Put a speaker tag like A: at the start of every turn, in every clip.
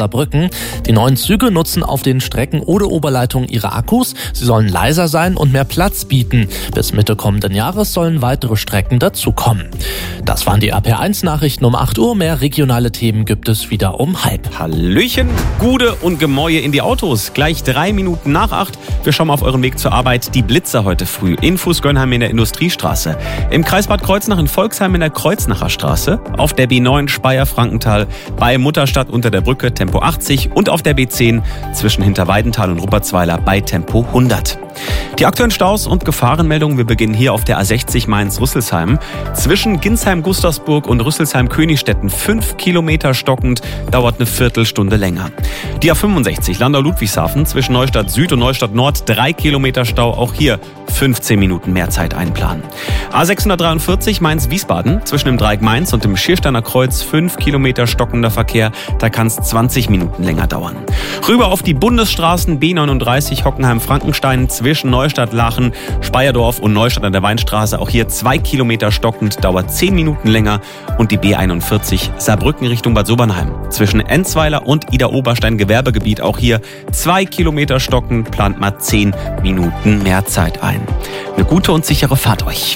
A: Saarbrücken. Die neuen Züge nutzen auf den Strecken oder Oberleitungen ihre Akkus. Sie sollen leiser sein und mehr Platz bieten. Bis Mitte kommenden Jahres sollen weitere Strecken dazukommen. Das waren die RPR1-Nachrichten um 8 Uhr. Mehr regionale Themen gibt es wieder um 7:30.
B: Hallöchen, Gude und Gemäue in die Autos. Gleich 3 Minuten nach 8. Wir schauen mal auf euren Weg zur Arbeit. Die Blitzer heute früh in Fußgönheim in der Industriestraße. Im Kreis Bad Kreuznach in Volksheim in der Kreuznacher Straße. Auf der B9 Speyer-Frankenthal bei Mutterstadt unter der Brücke Tempo 80 und auf der B10 zwischen Hinterweidenthal und Ruppertsweiler bei Tempo 100. Die aktuellen Staus und Gefahrenmeldungen, wir beginnen hier auf der A60 Mainz-Rüsselsheim. Zwischen Ginsheim-Gustersburg und Rüsselsheim-Königstetten 5 Kilometer stockend, dauert eine Viertelstunde länger. Die A65 Landau-Ludwigshafen zwischen Neustadt Süd und Neustadt Nord 3 Kilometer Stau, auch hier 15 Minuten mehr Zeit einplanen. A643 Mainz-Wiesbaden zwischen dem Dreieck Mainz und dem Schiersteiner Kreuz 5 Kilometer stockender Verkehr, da kann es 20 Minuten länger dauern. Rüber auf die Bundesstraßen B39 Hockenheim-Frankenstein zwischen Neustadt-Lachen, Speyerdorf und Neustadt an der Weinstraße. Auch hier 2 Kilometer stockend, dauert 10 Minuten länger. Und die B41 Saarbrücken Richtung Bad Sobernheim. Zwischen Enzweiler und Ida-Oberstein Gewerbegebiet. Auch hier 2 Kilometer stockend, plant mal 10 Minuten mehr Zeit ein. Eine gute und sichere Fahrt euch.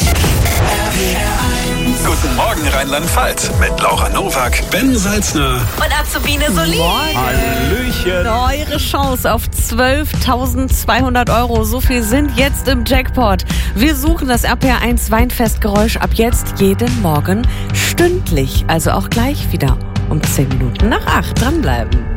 C: Guten Morgen Rheinland-Pfalz mit Laura Nowak, Ben Salzner
D: und Azubine Solin.
B: Hallöchen.
D: Eure Chance auf 12.200 €. So viel sind jetzt im Jackpot. Wir suchen das RPR1 Weinfestgeräusch ab jetzt jeden Morgen stündlich. Also auch gleich wieder um 10 Minuten nach 8. Dranbleiben.